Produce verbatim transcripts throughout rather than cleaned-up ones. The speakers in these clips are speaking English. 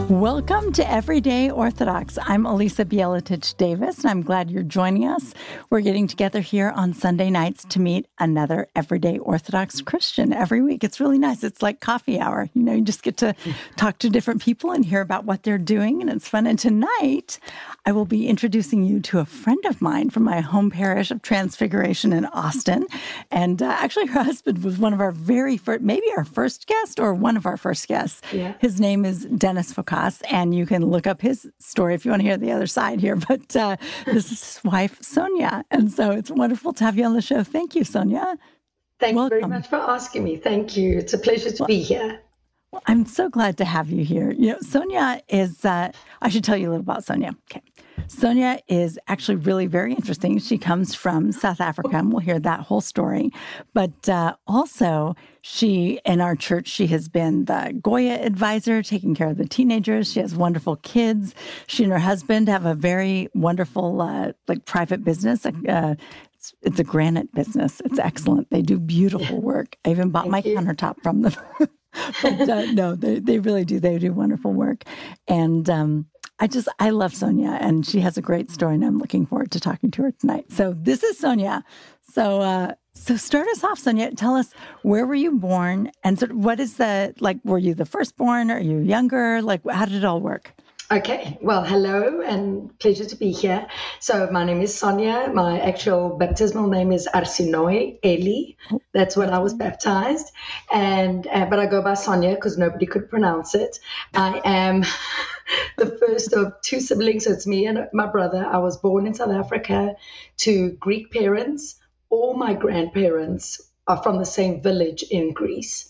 Welcome to Everyday Orthodox. I'm Elisa Bielatich Davis, and I'm glad you're joining us. We're getting together here on Sunday nights to meet another Everyday Orthodox Christian every week. It's really nice. It's like coffee hour. You know, you just get to talk to different people and hear about what they're doing, and it's fun. And tonight, I will be introducing you to a friend of mine from my home parish of Transfiguration in Austin. And uh, actually, her husband was one of our very first, maybe our first guest or one of our first guests. Yeah. His name is Dennis Foucault. And you can look up his story if you want to hear the other side here. But uh, this is his wife, Sonia. And so it's wonderful to have you on the show. Thank you, Sonia. Thank Welcome. you very much for asking me. Thank you. It's a pleasure to well, be here. Well, I'm so glad to have you here. You know, Sonia is, uh, I should tell you a little about Sonia. Okay. Sonia is actually really very interesting. She comes from South Africa, and we'll hear that whole story. But uh, also, she, in our church, she has been the Goya advisor, taking care of the teenagers. She has wonderful kids. She and her husband have a very wonderful, uh, like, private business. Uh, it's, it's a granite business. It's excellent. They do beautiful work. I even bought Thank my you. countertop from them. But uh, no, they, they really do. They do wonderful work. And um, I just, I love Sonia, and she has a great story, and I'm looking forward to talking to her tonight. So this is Sonia. So, uh, so start us off, Sonia. Tell us, where were you born? And sort of what is the, like, were you the firstborn? Or are you younger? Like, how did it all work? Okay. Well, hello and pleasure to be here. So my name is Sonia. My actual baptismal name is Arsinoi Eli. That's when I was baptized. And uh, but I go by Sonia because nobody could pronounce it. I am the first of two siblings. So it's me and my brother. I was born in South Africa to Greek parents. All my grandparents are from the same village in Greece.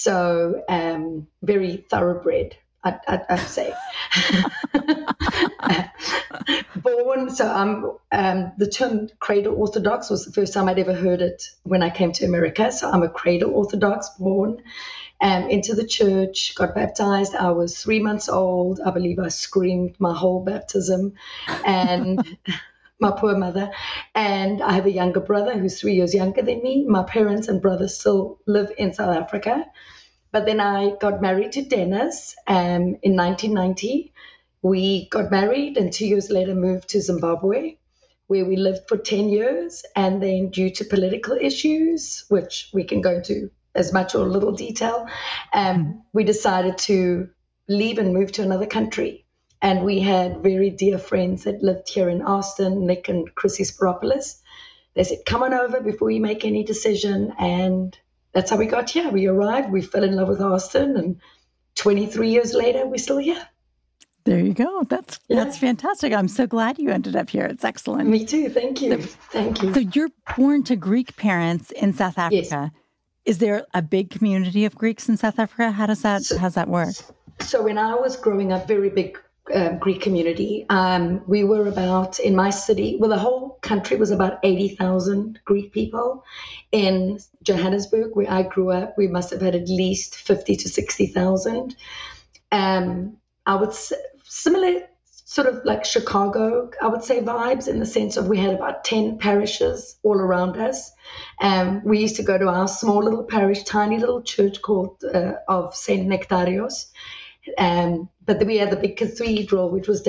So um, very thoroughbred, I, I, I'd say. Born, so I'm, um, the term cradle Orthodox was the first time I'd ever heard it when I came to America. So I'm a cradle Orthodox, born um, into the church, got baptized. I was three months old. I believe I screamed my whole baptism, and my poor mother. And I have a younger brother who's three years younger than me. My parents and brother still live in South Africa. But then I got married to Dennis um, in nineteen ninety. We got married and two years later moved to Zimbabwe, where we lived for ten years. And then due to political issues, which we can go into as much or little detail, um, we decided to leave and move to another country. And we had very dear friends that lived here in Austin, Nick and Chrissy Spiropoulos. They said, come on over before you make any decision. And that's how we got here. We arrived, we fell in love with Austin, and twenty-three years later, we're still here. There you go. That's Yeah. that's fantastic. I'm so glad you ended up here. It's excellent. Me too. Thank you. Thank you. So you're born to Greek parents in South Africa. Yes. Is there a big community of Greeks in South Africa? How does that So- how does that work? So when I was growing up, very big uh, Greek community. Um, we were about, in my city, well, the whole country was about eighty thousand Greek people. In Johannesburg, where I grew up, we must have had at least fifty to sixty thousand. Um, I would say similar, sort of like Chicago, I would say vibes, in the sense of we had about ten parishes all around us. Um, we used to go to our small little parish, tiny little church called uh, of Saint Nectarios. Um, but then we had the big cathedral, which was